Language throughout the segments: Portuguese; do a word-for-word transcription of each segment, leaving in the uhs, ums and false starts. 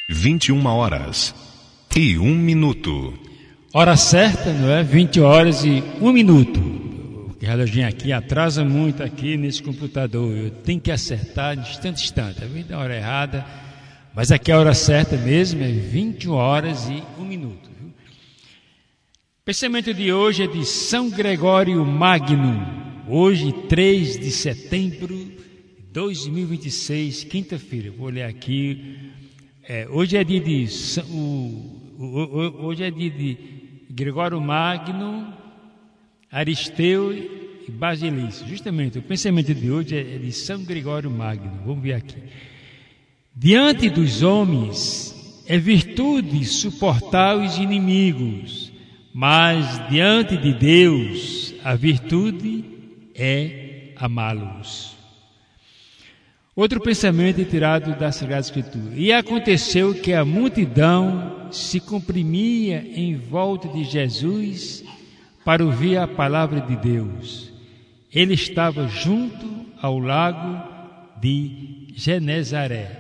vinte e uma horas e um minuto. Hora certa, não é? vinte horas e um minuto. O reloginho aqui atrasa muito aqui nesse computador. Eu tenho que acertar de instante a instante. A vida é a hora errada, mas aqui a hora certa mesmo é vinte horas e um minuto. Viu? O pensamento de hoje é de São Gregório Magno. Hoje, três de setembro de dois mil e vinte e seis, quinta-feira. Vou ler aqui. É, hoje é dia de, o, o, o, hoje é dia de Gregório Magno, Aristeu e Basilice. Justamente, o pensamento de hoje é de São Gregório Magno. Vamos ver aqui. Diante dos homens é virtude suportar os inimigos, mas diante de Deus a virtude é amá-los. Outro pensamento é tirado da Sagrada Escritura. E aconteceu que a multidão se comprimia em volta de Jesus para ouvir a palavra de Deus. Ele estava junto ao lago de Genezaré.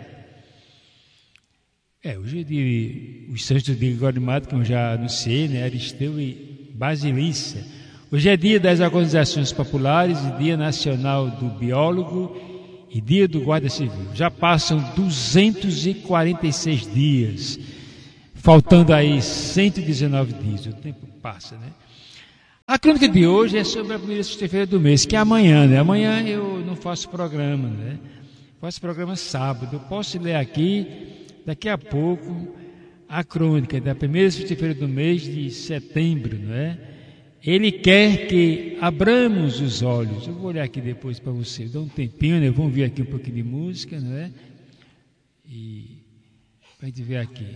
É, hoje é de, os santos de Gregório Magno, como eu já anunciei, né, Aristeu e Basilice. Hoje é dia das organizações populares e dia nacional do biólogo e dia do guarda civil. Já passam duzentos e quarenta e seis dias, faltando aí cento e dezenove dias. O tempo passa, né? A crônica de hoje é sobre a primeira sexta-feira do mês, que é amanhã, né? Amanhã eu não faço programa, né? Faço programa sábado. Eu posso ler aqui, daqui a pouco, a crônica da primeira sexta-feira do mês de setembro, não é? Ele quer que abramos os olhos. Eu vou olhar aqui depois para você. Dá um tempinho, né? Vamos ver aqui um pouquinho de música, não é? E para a gente ver aqui.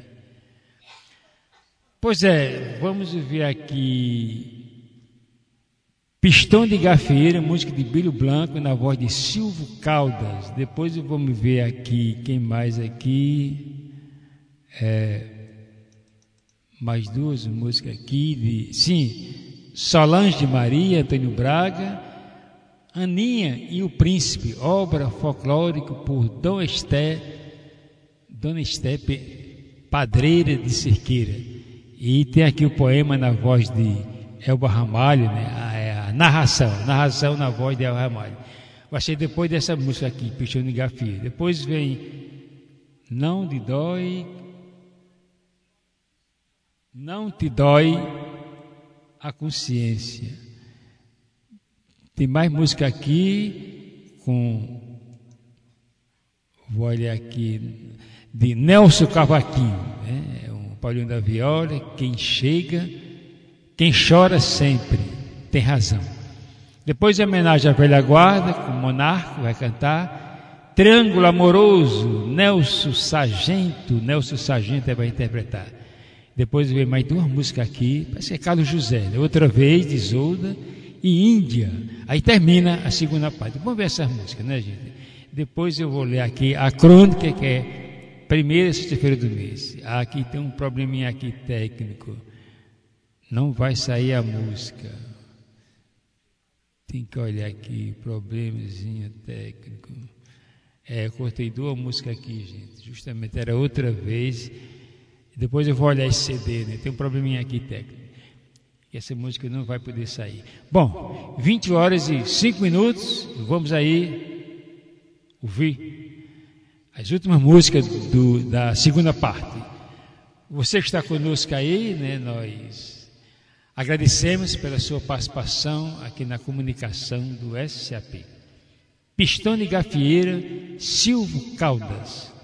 Pois é, vamos ver aqui Pistão de Gafieira, música de Bílio Blanco, na voz de Silvio Caldas. Depois vamos ver aqui, quem mais aqui? É, mais duas músicas aqui. De, sim, Solange de Maria, Antônio Braga, Aninha e o Príncipe, obra folclórica por Dona Esté, Dona Esté Padreira de Cerqueira. E tem aqui o poema na voz de Elba Ramalho, né? a, a narração, narração na voz de Elba Ramalho. Vai ser depois dessa música aqui, Pistão de Gafieira. Depois vem Não te dói, não te dói a consciência. Tem mais música aqui com, vou olhar aqui, de Nelson Cavaquinho, né? Um Paulinho da Viola. Quem chega, quem chora sempre tem razão. Depois, em homenagem à velha guarda, com o Monarco vai cantar Triângulo Amoroso, Nelson Sargento. Nelson Sargento vai interpretar. Depois vem mais duas músicas aqui, parece que é Carlos José, né? Outra vez de Isolda e Índia. Aí termina a segunda parte. Vamos ver essas músicas, né, gente? Depois eu vou ler aqui a crônica, que é primeira sexta-feira do mês. Aqui tem um probleminha aqui técnico. Não vai sair a música. Tem que olhar aqui, problemazinho técnico. É, eu cortei duas músicas aqui, gente. Justamente era outra vez. Depois eu vou olhar esse C D, né? Tem um probleminha aqui técnico. E essa música não vai poder sair. Bom, vinte horas e cinco minutos. Vamos aí ouvir as últimas músicas do, da segunda parte. Você que está conosco aí, né? Nós agradecemos pela sua participação aqui na comunicação do S C A P. Pistão de Gafieira, Silvio Caldas.